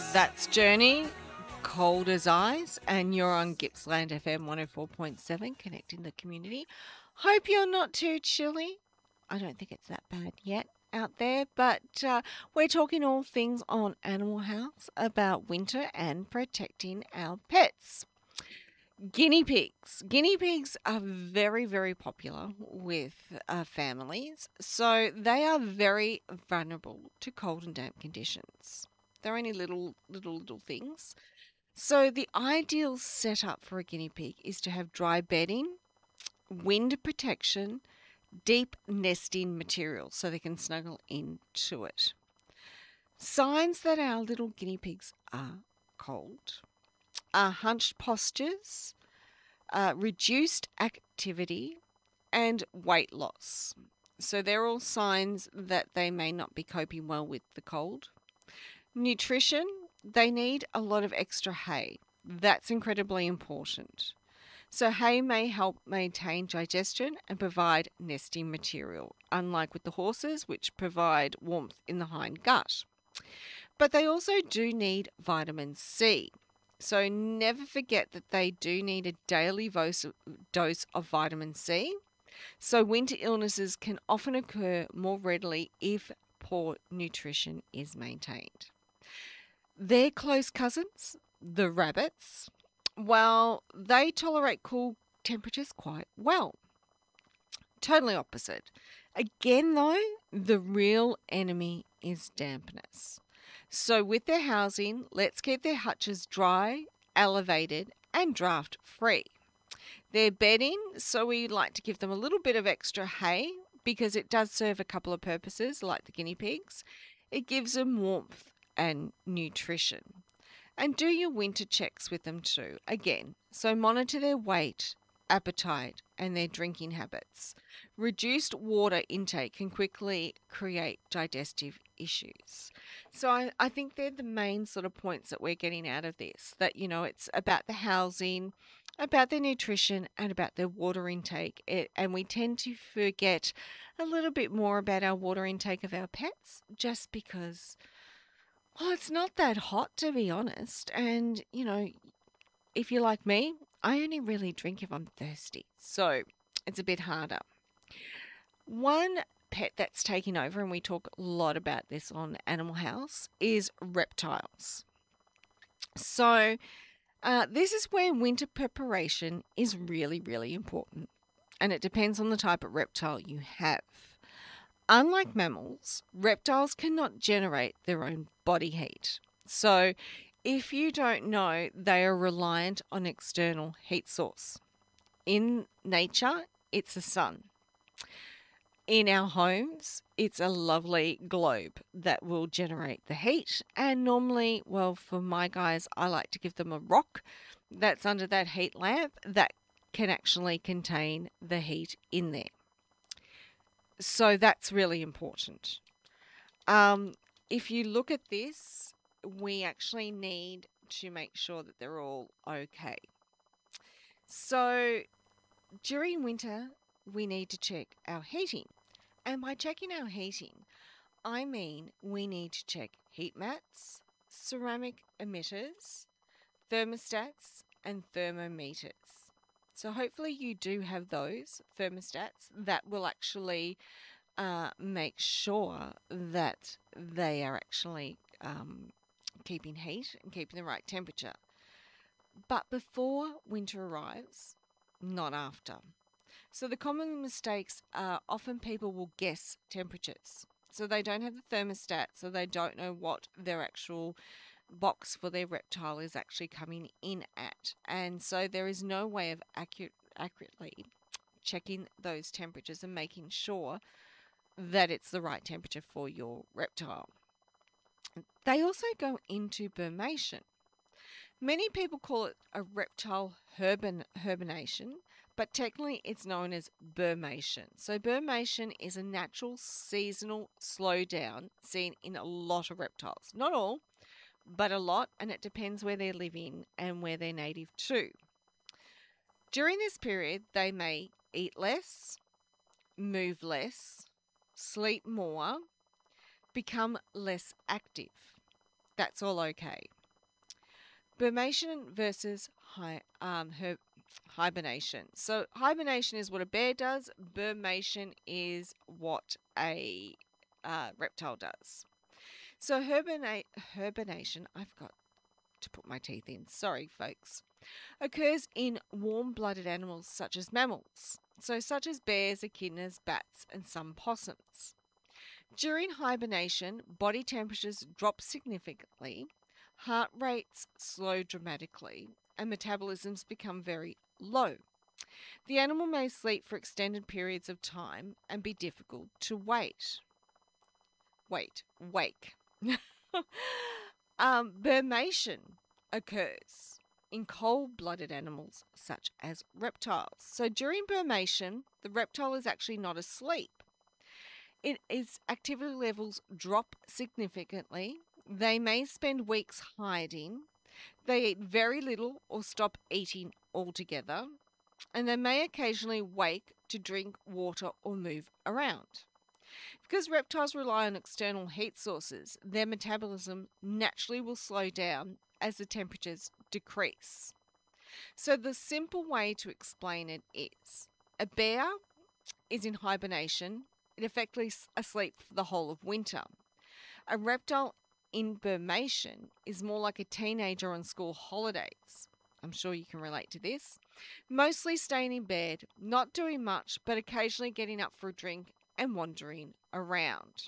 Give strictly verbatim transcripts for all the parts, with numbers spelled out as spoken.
That's Journey, Cold as Ice, and you're on Gippsland F M one oh four point seven, connecting the community. Hope you're not too chilly. I don't think it's that bad yet out there, but uh, we're talking all things on Animal House about winter and protecting our pets. Guinea pigs. Guinea pigs are very, very popular with uh, families, so they are very vulnerable to cold and damp conditions. They're only little, little, little things. So the ideal setup for a guinea pig is to have dry bedding, wind protection, deep nesting material so they can snuggle into it. Signs that our little guinea pigs are cold are hunched postures, uh, reduced activity, and weight loss. So they're all signs that they may not be coping well with the cold. Nutrition, they need a lot of extra hay. That's incredibly important. So hay may help maintain digestion and provide nesting material, unlike with the horses, which provide warmth in the hind gut. But they also do need vitamin C. So never forget that they do need a daily dose of vitamin C. So winter illnesses can often occur more readily if poor nutrition is maintained. Their close cousins, the rabbits, well, they tolerate cool temperatures quite well. Totally opposite. Again, though, the real enemy is dampness. So with their housing, let's keep their hutches dry, elevated, and draft free. Their bedding, so we like to give them a little bit of extra hay because it does serve a couple of purposes, like the guinea pigs. It gives them warmth and nutrition. And do your winter checks with them too. Again, so monitor their weight, appetite, and their drinking habits. Reduced water intake can quickly create digestive issues. So I, I think they're the main sort of points that we're getting out of this, that, you know, it's about the housing, about their nutrition, and about their water intake. It, and we tend to forget a little bit more about our water intake of our pets just because, well, it's not that hot, to be honest. And, you know, if you're like me, I only really drink if I'm thirsty. So it's a bit harder. One pet that's taking over, and we talk a lot about this on Animal House, is reptiles. So uh, this is where winter preparation is really, really important. And it depends on the type of reptile you have. Unlike mammals, reptiles cannot generate their own body heat. So if you don't know, they are reliant on external heat source. In nature, it's the sun. In our homes, it's a lovely globe that will generate the heat. And normally, well, for my guys, I like to give them a rock that's under that heat lamp that can actually contain the heat in there. So that's really important. Um, if you look at this, we actually need to make sure that they're all okay. So during winter, we need to check our heating. And by checking our heating, I mean we need to check heat mats, ceramic emitters, thermostats, and thermometers. So hopefully you do have those thermostats that will actually uh, make sure that they are actually um, keeping heat and keeping the right temperature. But before winter arrives, not after. So the common mistakes are often people will guess temperatures. So they don't have the thermostat, so they don't know what their actual box for their reptile is actually coming in at. And so there is no way of accurate, accurately checking those temperatures and making sure that it's the right temperature for your reptile. They also go into brumation. Many people call it a reptile hibern- hibernation, but technically it's known as brumation. So brumation is a natural seasonal slowdown seen in a lot of reptiles. Not all, but a lot, and it depends where they're living and where they're native to. During this period, they may eat less, move less, sleep more, become less active. That's all okay. Burmation versus hi, um, her, hibernation. So hibernation is what a bear does. Burmation is what a uh, reptile does. So hibernate, hibernation, I've got to put my teeth in. Sorry, folks. Occurs in warm-blooded animals such as mammals. So such as bears, echidnas, bats, and some possums. During hibernation, body temperatures drop significantly, heart rates slow dramatically, and metabolisms become very low. The animal may sleep for extended periods of time and be difficult to wait. Wait, wake. um, Burmation occurs in cold-blooded animals such as reptiles. So during burmation, the reptile is actually not asleep. It, its activity levels drop significantly. They may spend weeks hiding. They eat very little or stop eating altogether. And they may occasionally wake to drink water or move around. Because reptiles rely on external heat sources, their metabolism naturally will slow down as the temperatures decrease. So the simple way to explain it is a bear is in hibernation. It effectively asleep for the whole of winter. A reptile in burmation is more like a teenager on school holidays. I'm sure you can relate to this. Mostly staying in bed, not doing much, but occasionally getting up for a drink and wandering around.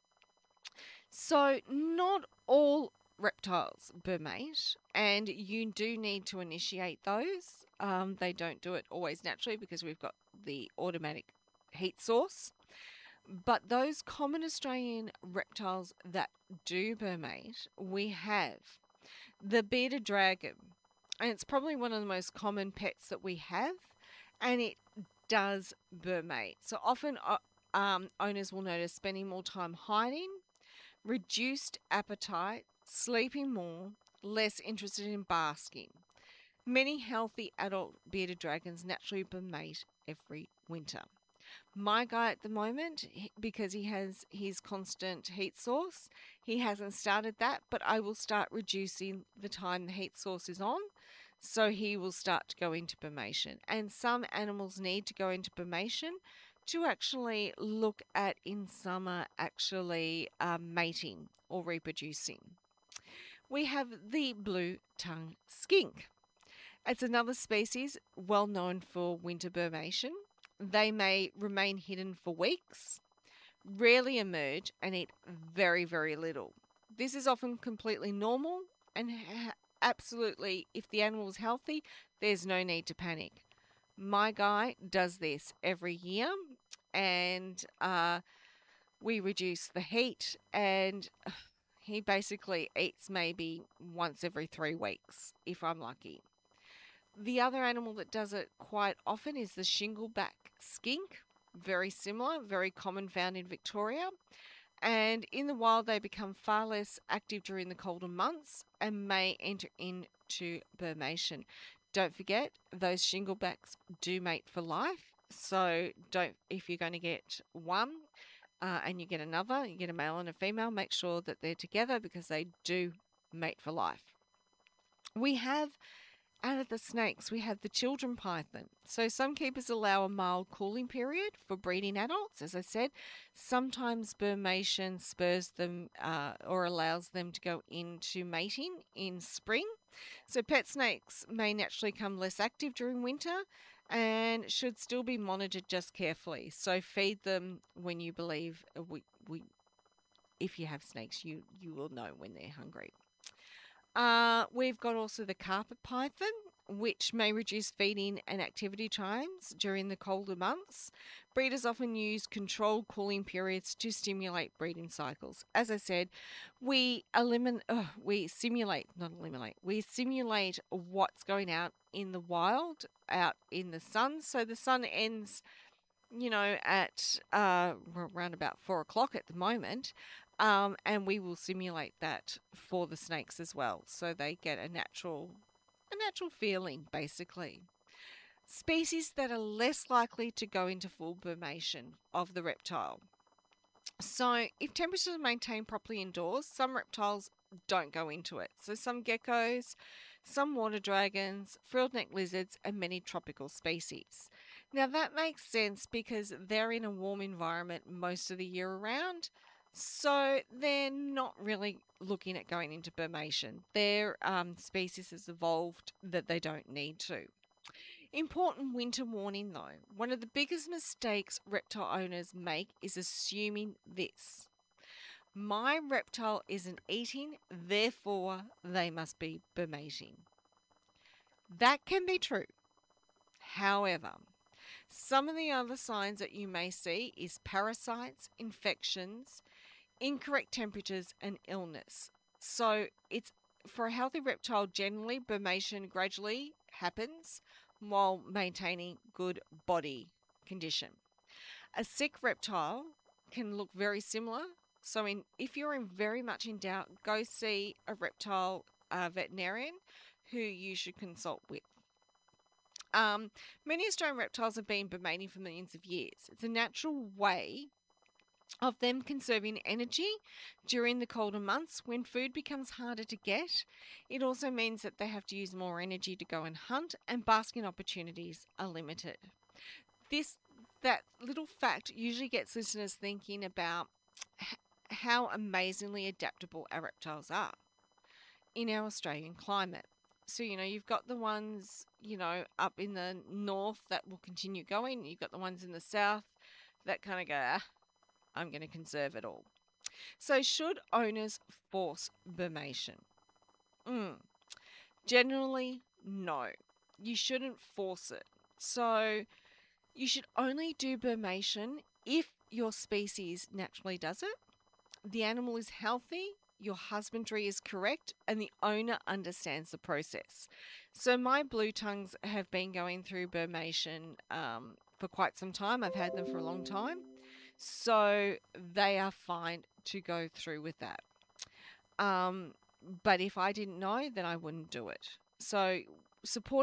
So not all reptiles burmate, and you do need to initiate those. Um, they don't do it always naturally because we've got the automatic heat source. But those common Australian reptiles that do burmate, we have the bearded dragon. And it's probably one of the most common pets that we have. And it does burmate. So often uh, um, owners will notice spending more time hiding, reduced appetite, sleeping more, less interested in basking. Many healthy adult bearded dragons naturally burmate every winter. My guy at the moment, because he has his constant heat source, he hasn't started that, but I will start reducing the time the heat source is on, so he will start to go into burmation. And some animals need to go into burmation to actually look at in summer actually um, mating or reproducing. We have the blue tongue skink. It's another species well known for winter burmation. They may remain hidden for weeks, rarely emerge, and eat very, very little. This is often completely normal, and ha- absolutely, if the animal is healthy, there's no need to panic. My guy does this every year, and uh, we reduce the heat, and he basically eats maybe once every three weeks, if I'm lucky. The other animal that does it quite often is the shingleback skink. Very similar, very common, found in Victoria. And in the wild, they become far less active during the colder months and may enter into burmation. Don't forget, those shinglebacks do mate for life. So don't, if you're going to get one uh, and you get another, you get a male and a female, make sure that they're together because they do mate for life. We have out of the snakes, we have the children python. So some keepers allow a mild cooling period for breeding adults. As I said, sometimes burmation spurs them uh, or allows them to go into mating in spring. So pet snakes may naturally become less active during winter and should still be monitored just carefully. So feed them when you believe we, we if you have snakes, you, you will know when they're hungry. Uh, we've got also the carpet python, which may reduce feeding and activity times during the colder months. Breeders often use controlled cooling periods to stimulate breeding cycles. As I said, we eliminate, uh, we simulate, not eliminate, we simulate what's going out in the wild, out in the sun. So the sun ends, you know, at uh, around about four o'clock at the moment. Um, and we will simulate that for the snakes as well, so they get a natural, a natural feeling, basically. Species that are less likely to go into full burmation of the reptile. So, if temperatures are maintained properly indoors, some reptiles don't go into it. So some geckos, some water dragons, frilled neck lizards, and many tropical species. Now that makes sense because they're in a warm environment most of the year around. So they're not really looking at going into Burmation. Their um, species has evolved that they don't need to. Important winter warning though. One of the biggest mistakes reptile owners make is assuming this. My reptile isn't eating, therefore they must be Burmating. That can be true. However, some of the other signs that you may see is parasites, infections, incorrect temperatures, and illness. So it's for a healthy reptile, generally Burmation gradually happens while maintaining good body condition. A sick reptile can look very similar. So in, if you're in very much in doubt, go see a reptile uh, veterinarian who you should consult with. Um, many Australian reptiles have been Burmating for millions of years. It's a natural way of them conserving energy during the colder months when food becomes harder to get. It also means that they have to use more energy to go and hunt, and basking opportunities are limited. This that little fact usually gets listeners thinking about h- how amazingly adaptable our reptiles are in our Australian climate. So, you know, you've got the ones, you know, up in the north that will continue going. You've got the ones in the south that kind of go, ah, I'm going to conserve it all. So, should owners force Burmation? Mm, generally, no. You shouldn't force it. So, you should only do Burmation if your species naturally does it, the animal is healthy, your husbandry is correct, and the owner understands the process. So my blue tongues have been going through Burmation um, for quite some time. I've had them for a long time. So they are fine to go through with that. Um, but if I didn't know, then I wouldn't do it. So support